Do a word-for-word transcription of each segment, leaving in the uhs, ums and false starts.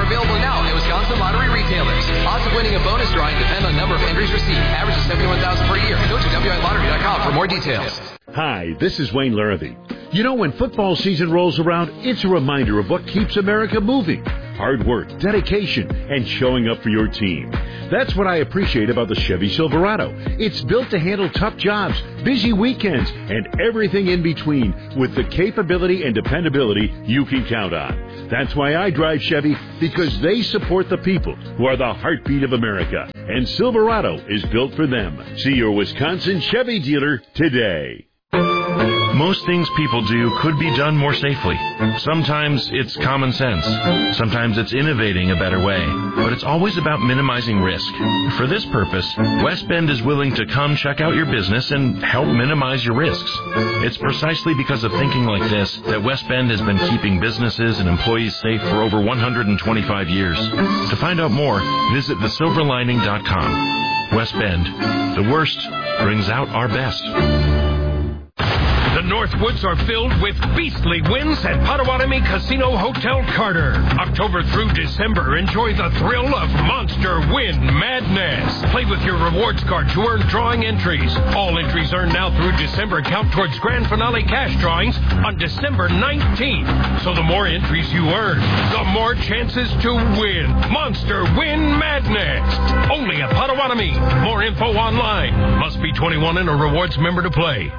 are available now at Wisconsin lottery retailers. Odds of winning a bonus drawing depend on the number of entries received. Average is seventy-one thousand per year. Go to W I lottery dot com for more details. Hi, this is Wayne Larrabee. You know, when football season rolls around, it's a reminder of what keeps America moving. Hard work, dedication, and showing up for your team. That's what I appreciate about the Chevy Silverado. It's built to handle tough jobs, busy weekends, and everything in between with the capability and dependability you can count on. That's why I drive Chevy, because they support the people who are the heartbeat of America. And Silverado is built for them. See your Wisconsin Chevy dealer today. Most things people do could be done more safely. Sometimes it's common sense. Sometimes it's innovating a better way. But it's always about minimizing risk. For this purpose, West Bend is willing to come check out your business and help minimize your risks. It's precisely because of thinking like this that West Bend has been keeping businesses and employees safe for over one hundred twenty-five years. To find out more, visit the silver lining dot com. West Bend. The worst brings out our best. The Northwoods are filled with beastly wins at Potawatomi Casino Hotel Carter. October through December, enjoy the thrill of Monster Win Madness. Play with your rewards card to earn drawing entries. All entries earned now through December count towards grand finale cash drawings on December nineteenth. So the more entries you earn, the more chances to win. Monster Win Madness. Only at Potawatomi. More info online. Must be twenty-one and a rewards member to play.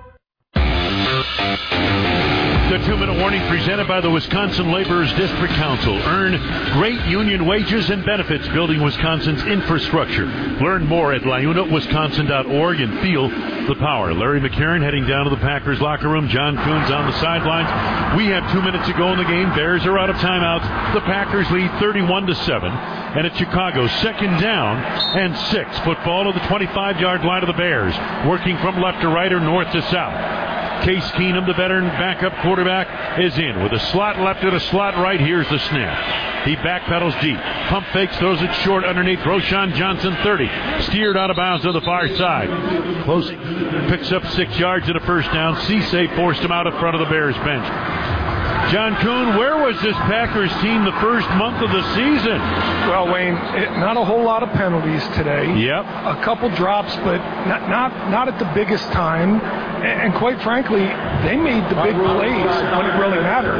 The two-minute warning presented by the Wisconsin Laborers District Council. Earn great union wages and benefits building Wisconsin's infrastructure. Learn more at Liuna Wisconsin dot org and feel the power. Larry McCarron heading down to the Packers locker room. John Coons on the sidelines. We have two minutes to go in the game. Bears are out of timeouts. The Packers lead thirty-one to seven. And at Chicago, second down and six. Football to the twenty-five-yard line of the Bears. Working from left to right or north to south. Case Keenum, the veteran backup quarterback, is in with a slot left and a slot right. Here's the snap. He backpedals deep. Pump fakes, throws it short underneath. Roshan Johnson, thirty. Steered out of bounds to the far side. Close. Picks up six yards and a first down. Cisse forced him out in front of the Bears bench. John Kuhn, where was this Packers team the first month of the season? Well, Wayne, it, not a whole lot of penalties today. Yep. A couple drops, but not not, not at the biggest time. And, and quite frankly, they made the big plays when it really mattered.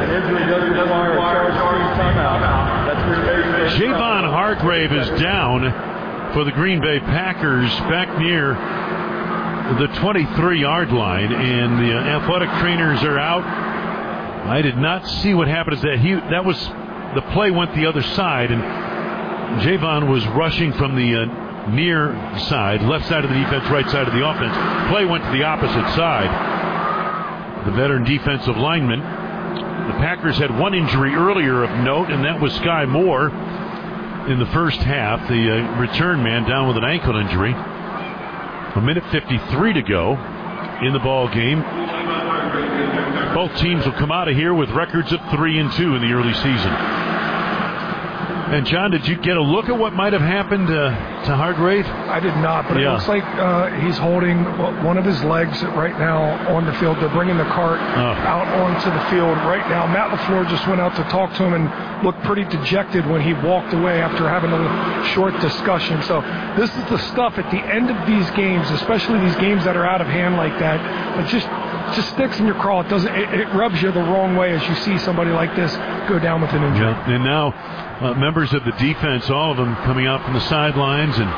Javon Hargrave is down for the Green Bay Packers back near the twenty-three-yard line, and the athletic trainers are out. I did not see what happened. Is that he? That was the play went the other side, and Javon was rushing from the uh, near side, left side of the defense, right side of the offense. Play went to the opposite side. The veteran defensive lineman. The Packers had one injury earlier of note, and that was Sky Moore in the first half. The uh, return man down with an ankle injury. A minute fifty-three to go in the ball game. Both teams will come out of here with records of three and two in the early season. And John, did you get a look at what might have happened uh, to Hargrave? I did not, but yeah. It looks like uh, he's holding one of his legs right now on the field. They're bringing the cart oh. out onto the field right now. Matt LaFleur just went out to talk to him and looked pretty dejected when he walked away after having a short discussion. So this is the stuff at the end of these games, especially these games that are out of hand like that. It just just sticks in your craw. It doesn't. It, it rubs you the wrong way as you see somebody like this go down with an injury. Yeah. And now uh, members of the defense, all of them coming out from the sidelines, and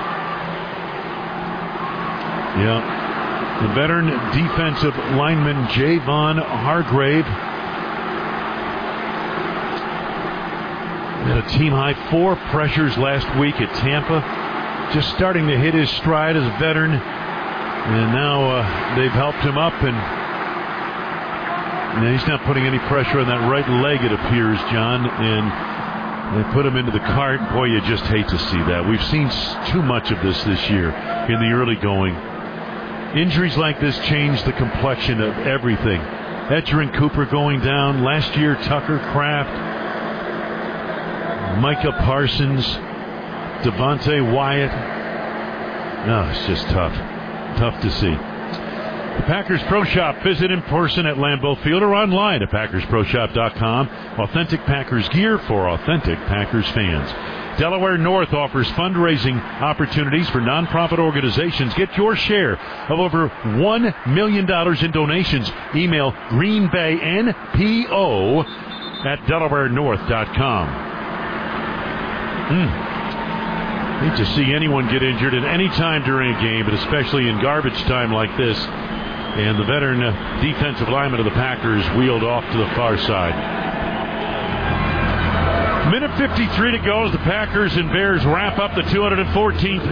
yeah, the veteran defensive lineman Javon Hargrave had a team-high four pressures last week at Tampa, just starting to hit his stride as a veteran, and now uh, they've helped him up, and now he's not putting any pressure on that right leg, it appears, John, and they put him into the cart. Boy, you just hate to see that. We've seen too much of this this year in the early going. Injuries like this change the complexion of everything. Edgerrin Cooper going down. Last year, Tucker Kraft, Micah Parsons, Devontae Wyatt. No, it's just tough. Tough to see. The Packers Pro Shop. Visit in person at Lambeau Field or online at Packers Pro Shop dot com. Authentic Packers gear for authentic Packers fans. Delaware North offers fundraising opportunities for nonprofit organizations. Get your share of over one million dollars in donations. Email Green Bay N P O at Delaware North dot com. Mm. Hate to see anyone get injured at any time during a game, but especially in garbage time like this. And the veteran uh, defensive lineman of the Packers wheeled off to the far side. Minute fifty-three to go as the Packers and Bears wrap up the two hundred fourteenth